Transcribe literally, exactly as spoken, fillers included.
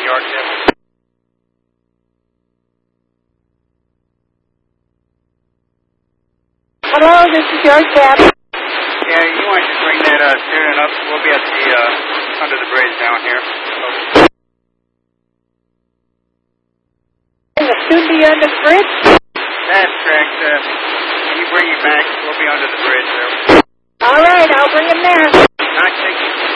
York Devil. Hello, this is York Devil. Yeah, you want to bring that uh, steering up? We'll be at the, uh, under the bridge down here. Soon be under the bridge? That's correct. Uh, when you bring it back, we'll be under the bridge there. All right, I'll bring him there. All right, thank you.